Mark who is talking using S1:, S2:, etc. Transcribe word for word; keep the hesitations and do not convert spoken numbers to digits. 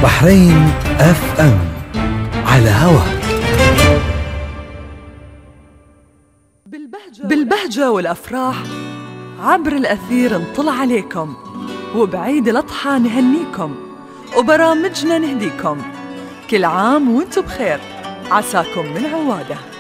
S1: بحرين اف ام على هواك.
S2: بالبهجة والأفراح عبر الأثير نطل عليكم، وبعيد الأضحى نهنيكم، وبرامجنا نهديكم. كل عام وانتم بخير، عساكم من عواده.